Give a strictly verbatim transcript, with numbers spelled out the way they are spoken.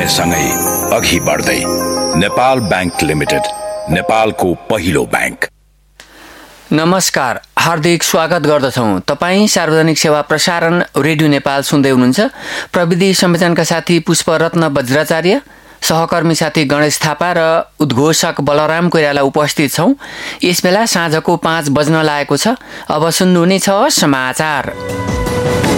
समयसँगै अघि बढ्दै नेपाल बैंक लिमिटेड, नेपालको पहिलो बैंक। नमस्कार, हार्दिक स्वागत गर्दछौँ। तपाईँ सार्वजनिक सेवा प्रसारण रेडियो नेपाल सुन्दै हुनुहुन्छ। प्रविधि संयोजनका साथी पुष्परत्न वज्राचार्य, सहकर्मी साथी गणेश थापा र उद्घोषक बलराम कोइराला उपस्थित छौँ। यसबेला साँझको पाँच बज्न लागेको छ। अब सुन्नुहुने छ समाचार।